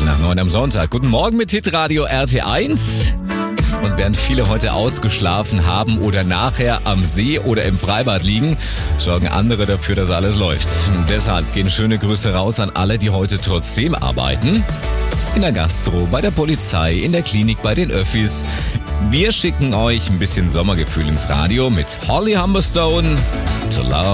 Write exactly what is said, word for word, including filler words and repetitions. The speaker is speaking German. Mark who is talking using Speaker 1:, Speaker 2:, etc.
Speaker 1: Viertel nach neun am Sonntag. Guten Morgen mit Hitradio R T eins. Und während viele heute ausgeschlafen haben oder nachher am See oder im Freibad liegen, sorgen andere dafür, dass alles läuft. Und deshalb gehen schöne Grüße raus an alle, die heute trotzdem arbeiten. In der Gastro, bei der Polizei, in der Klinik, bei den Öffis. Wir schicken euch ein bisschen Sommergefühl ins Radio mit Holly Humberstone, To Love.